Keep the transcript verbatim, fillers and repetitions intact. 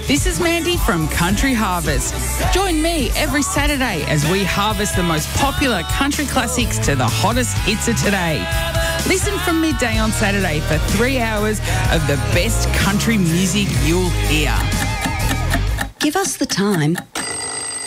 This is Mandy from Country Harvest. Join me every Saturday as we harvest the most popular country classics to the hottest hits of today. Listen from midday on Saturday for three hours of the best country music you'll hear. Give us the time